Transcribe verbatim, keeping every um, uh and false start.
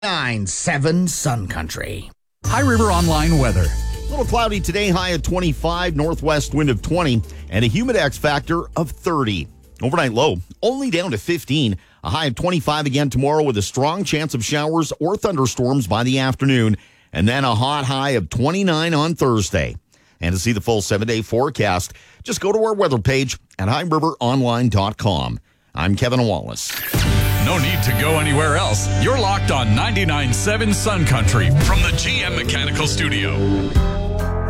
nine seven Sun Country. High River Online weather. A little cloudy today, high at twenty-five, northwest wind of twenty, and a humidex factor of thirty. Overnight low only down to fifteen. A high of twenty-five again tomorrow with a strong chance of showers or thunderstorms by the afternoon. And then a hot high of twenty-nine on Thursday. And to see the full seven-day forecast, just go to our weather page at high river online dot com. I'm Kevin Wallace. No need to go anywhere else. You're locked on ninety-nine point seven Sun Country from the G M Mechanical Studio.